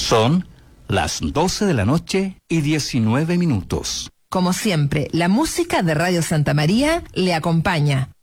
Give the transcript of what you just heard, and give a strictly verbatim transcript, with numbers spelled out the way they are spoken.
Son las doce de la noche y diecinueve minutos. Como siempre, la música de Radio Santa María le acompaña